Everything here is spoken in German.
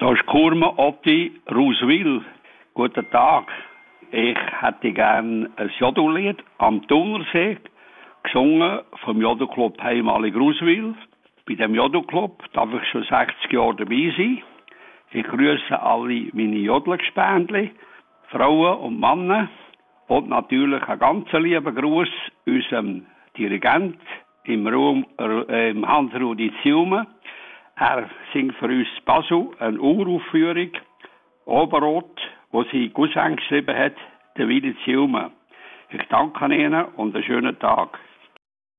Da ist Kurme Otti Ruswil. Guten Tag. Ich hätte gern ein Jodellied am Thunersee, gesungen vom Jodelclub Heimalig Ruswil. Bei dem Jodelclub darf ich schon 60 Jahre dabei sein. Ich grüße alle meine Jodelgespendli, Frauen und Männer. Und natürlich einen ganz lieben Gruß unserem Dirigent im Hans-Rudi Ziume. Er singt für uns Basu, eine Uraufführung, Oberrot, wo sie Cousin geschrieben hat, der Willi Ziume. Ich danke Ihnen und einen schönen Tag.